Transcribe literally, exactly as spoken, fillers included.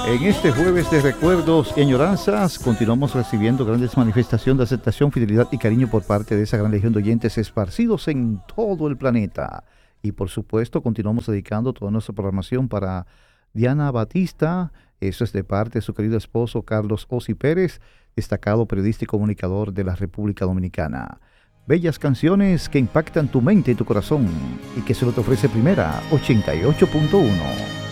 En este jueves de recuerdos y añoranzas, continuamos recibiendo grandes manifestaciones de aceptación, fidelidad y cariño por parte de esa gran legión de oyentes esparcidos en todo el planeta. Y por supuesto, continuamos dedicando toda nuestra programación para Diana Batista. Eso es de parte de su querido esposo Carlos Osi Pérez, destacado periodista y comunicador de la República Dominicana. Bellas canciones que impactan tu mente y tu corazón y que se lo te ofrece Primera ochenta y ocho punto uno.